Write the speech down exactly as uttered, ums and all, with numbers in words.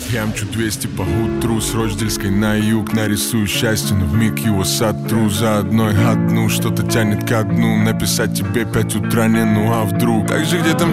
Я мчу двести по утру с Рочдельской на юг. Нарисую счастье, но вмиг его сотру. За одной одну что-то тянет ко дну. Написать тебе пять утра, не ну а вдруг. Так же где-то